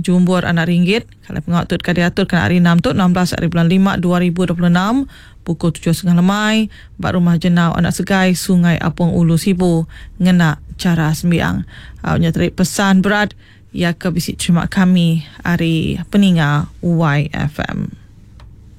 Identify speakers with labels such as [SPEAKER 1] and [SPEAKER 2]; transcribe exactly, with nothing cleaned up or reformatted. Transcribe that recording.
[SPEAKER 1] jumbur anak ringgit. Kalau pengawal tut kadiatur kan hari enam tut enam belas hari bulan lima dua ribu dua puluh enam pukul tujuh tiga puluh lemai bak rumah jenau anak segai Sungai Apung Ulu Sibu ngena cara sembiang. Awaknya terik pesan berat ya ke bisik terima kami hari peninga Y F M.